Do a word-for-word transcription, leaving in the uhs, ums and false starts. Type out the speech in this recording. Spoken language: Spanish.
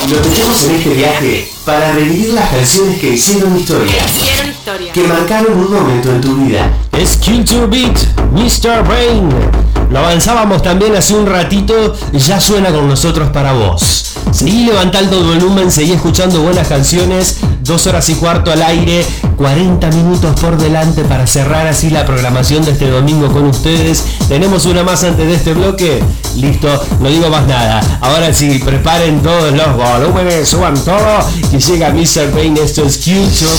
Nos metemos en este viaje para revivir las canciones que hicieron historia, Hicieron historia. que marcaron un momento en tu vida. Es Culture Beat, mister Brain. Lo avanzábamos también hace un ratito, ya suena con nosotros para vos. Seguí levantando el volumen, seguí escuchando buenas canciones, dos horas y cuarto al aire, cuarenta minutos por delante para cerrar así la programación de este domingo con ustedes. Tenemos una más antes de este bloque, listo, no digo más nada. Ahora sí, preparen todos los volúmenes, suban todo, que llega mister Brain, esto es Culture